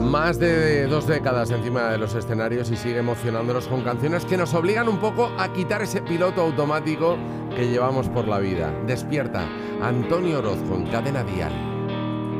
Más de 2 décadas encima de los escenarios y sigue emocionándonos con canciones que nos obligan un poco a quitar ese piloto automático que llevamos por la vida. Despierta, Antonio Orozco en Cadena Dial.